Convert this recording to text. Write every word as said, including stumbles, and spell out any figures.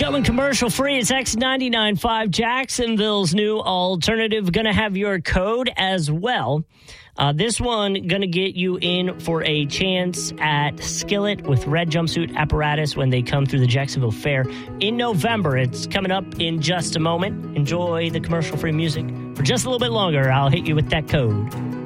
Going commercial free. It's X ninety-nine point five, Jacksonville's new alternative. Going to have your code as well. Uh, this one going to get you in for a chance at Skillet with Red Jumpsuit Apparatus when they come through the Jacksonville Fair in November. It's coming up in just a moment. Enjoy the commercial free music for just a little bit longer. I'll hit you with that code.